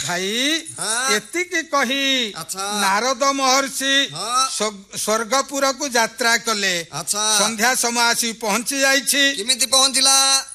भाई हाँ। एतिकी कही अच्छा। नारद महर्षि हाँ। स्वर्गपुर को यात्रा कले अच्छा संध्या समय आसी पहुंची जाइछि किमिति पहुंचिला